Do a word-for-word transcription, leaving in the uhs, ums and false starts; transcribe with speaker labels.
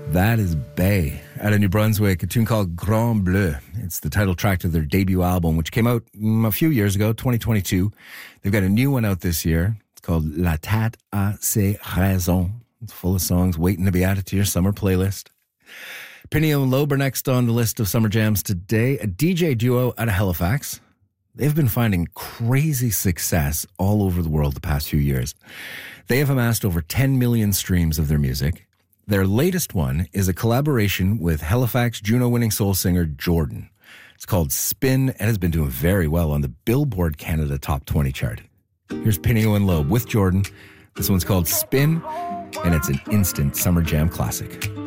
Speaker 1: That is Bay out of New Brunswick, a tune called Grand Bleu. It's the title track to their debut album, which came out mm, a few years ago, twenty twenty-two. They've got a new one out this year. It's called La Tête à ses raisons. It's full of songs waiting to be added to your summer playlist. Pinio and Loeb are next on the list of summer jams today. A D J duo out of Halifax. They've been finding crazy success all over the world the past few years. They have amassed over ten million streams of their music. Their latest one is a collaboration with Halifax Juno-winning soul singer Jordan. It's called Spin and has been doing very well on the Billboard Canada Top twenty chart. Here's Pinio and Loeb with Jordan. This one's called Spin, and it's an instant summer jam classic.